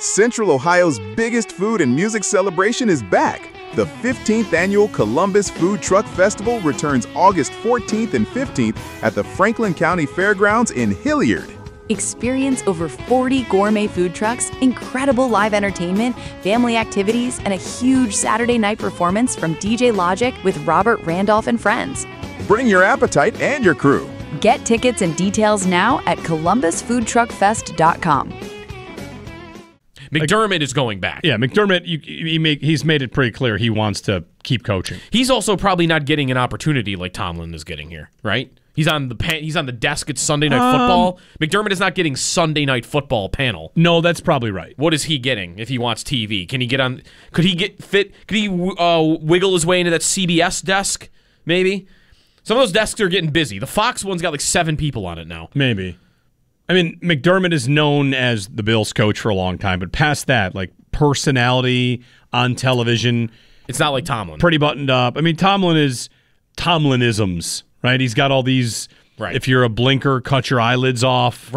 Central Ohio's biggest food and music celebration is back. The 15th annual Columbus Food Truck Festival returns August 14th and 15th at the Franklin County Fairgrounds in Hilliard. Experience over 40 gourmet food trucks, incredible live entertainment, family activities, and a huge Saturday night performance from DJ Logic with Robert Randolph and friends. Bring your appetite and your crew. Get tickets and details now at columbusfoodtruckfest.com. McDermott is going back. Yeah, McDermott, he's made it pretty clear he wants to keep coaching. He's also probably not getting an opportunity like Tomlin is getting here, right? He's on the desk at Sunday Night Football. McDermott is not getting Sunday Night Football panel. No, that's probably right. What is he getting if he wants TV? Can he get on? Could he get fit? Could he wiggle his way into that CBS desk? Maybe. Some of those desks are getting busy. The Fox one's got like 7 people on it now. Maybe. I mean, McDermott is known as the Bills coach for a long time, but past that, like personality on television, it's not like Tomlin. Pretty buttoned up. I mean, Tomlin is Tomlinisms, right? He's got all these. Right. If you're a blinker, cut your eyelids off.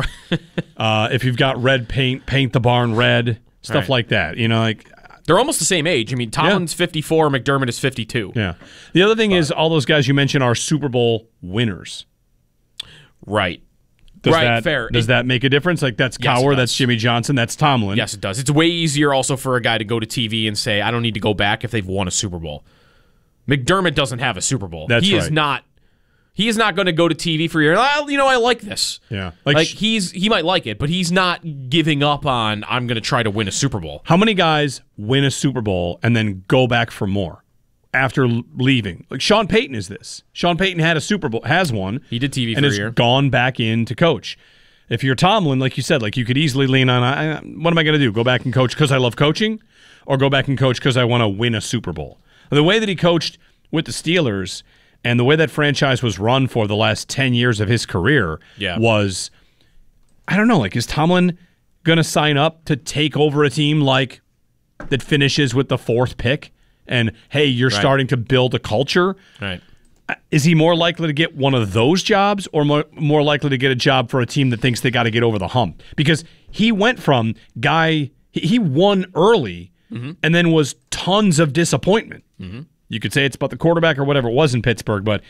If you've got red paint, paint the barn red. Stuff like that. You know, like they're almost the same age. I mean, Tomlin's 54, McDermott is 52. Yeah. The other thing is all those guys you mentioned are Super Bowl winners. Right. Fair. Does that make a difference? Like, that's Cowher, that's Jimmy Johnson, that's Tomlin. Yes, it does. It's way easier also for a guy to go to TV and say, I don't need to go back if they've won a Super Bowl. McDermott doesn't have a Super Bowl. He is not going to go to TV for I like this. Yeah. He might like it, but he's not giving up on, I'm going to try to win a Super Bowl. How many guys win a Super Bowl and then go back for more after leaving? Like Sean Payton is this. Sean Payton had a Super Bowl, has one. He did TV and for a year. has gone back in to coach. If you're Tomlin, like you said, like you could easily lean on, what am I going to do? Go back and coach because I love coaching, or go back and coach because I want to win a Super Bowl? The way that he coached with the Steelers and the way that franchise was run for the last 10 years of his career was, I don't know, like is Tomlin going to sign up to take over a team like that finishes with the 4th pick? And, hey, you're starting to build a culture. Right. Is he more likely to get one of those jobs or more likely to get a job for a team that thinks they got to get over the hump? Because he went from he won early and then was tons of disappointment. Mm-hmm. You could say it's about the quarterback or whatever it was in Pittsburgh, but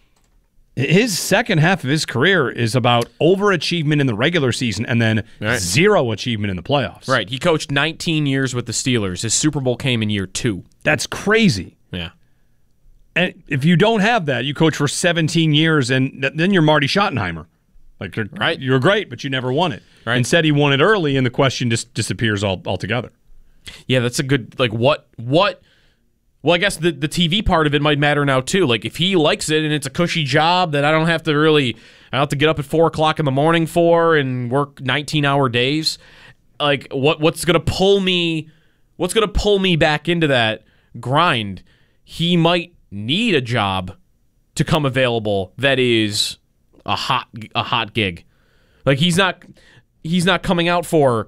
his second half of his career is about overachievement in the regular season and then zero achievement in the playoffs. Right. He coached 19 years with the Steelers. His Super Bowl came in year 2. That's crazy. Yeah. And if you don't have that, you coach for 17 years, and then you're Marty Schottenheimer. Like you're great, but you never won it. Right. Instead, he won it early, and the question just disappears altogether. Yeah, that's a good what. Well, I guess the TV part of it might matter now too. Like if he likes it and it's a cushy job that I don't have to get up at 4:00 in the morning for and work 19-hour days. Like what's gonna pull me back into that grind? He might need a job to come available that is a hot gig. Like he's not coming out for,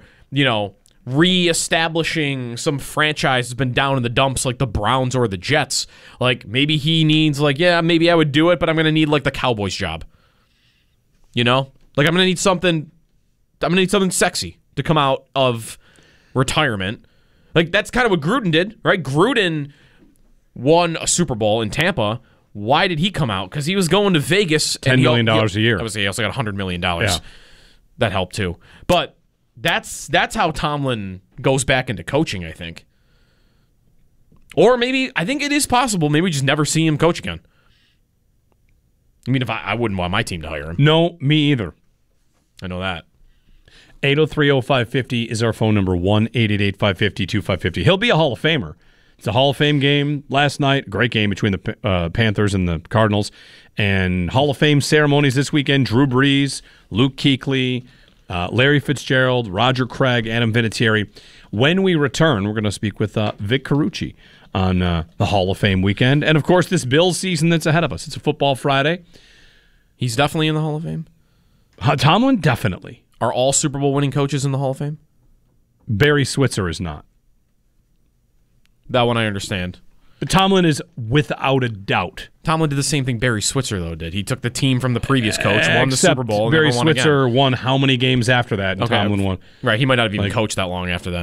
reestablishing some franchise that's been down in the dumps like the Browns or the Jets. Like maybe he needs maybe I would do it, but I'm going to need like the Cowboys job. Like I'm going to need something sexy to come out of retirement. Like that's kind of what Gruden did, right? Gruden won a Super Bowl in Tampa. Why did he come out? Because he was going to Vegas. $10 million a year. I would say he also got $100 million. Yeah. That helped too. But that's how Tomlin goes back into coaching, I think. Or maybe, I think it is possible, maybe we just never see him coach again. I mean, if I wouldn't want my team to hire him. No, me either. I know that. 803-0550 is our phone number, 1-888-550-2550. He'll be a Hall of Famer. It's a Hall of Fame game last night. Great game between the Panthers and the Cardinals. And Hall of Fame ceremonies this weekend. Drew Brees, Luke Kuechly, Larry Fitzgerald, Roger Craig, Adam Vinatieri. When we return, we're going to speak with Vic Carucci on the Hall of Fame weekend. And, of course, this Bills season that's ahead of us. It's a Football Friday. He's definitely in the Hall of Fame? Tomlin, definitely. Are all Super Bowl winning coaches in the Hall of Fame? Barry Switzer is not. That one I understand. But Tomlin is without a doubt. Tomlin did the same thing Barry Switzer, though, did. He took the team from the previous coach, won the Super Bowl, and Barry never won Switzer again. won how many games after that, and Tomlin won. Right, he might not have even coached that long after that.